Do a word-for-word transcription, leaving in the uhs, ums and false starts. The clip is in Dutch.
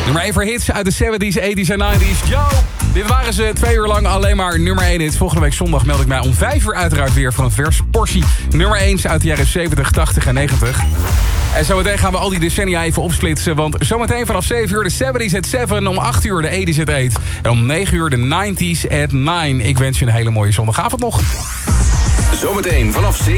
Nummer één voor hits uit de zeventies, tachtiger en negentiger. Yo! Dit waren ze twee uur lang alleen maar nummer één hits. Volgende week zondag meld ik mij om vijf uur uiteraard weer... van een vers portie nummer één uit de jaren zeventig, tachtig en negentig. En zometeen gaan we al die decennia even opsplitsen... want zometeen vanaf zeven uur de zeventies at zeven... om acht uur de tachtiger at acht... en om negen uur de negentiger at negen. Ik wens je een hele mooie zondagavond nog. Zometeen vanaf zeven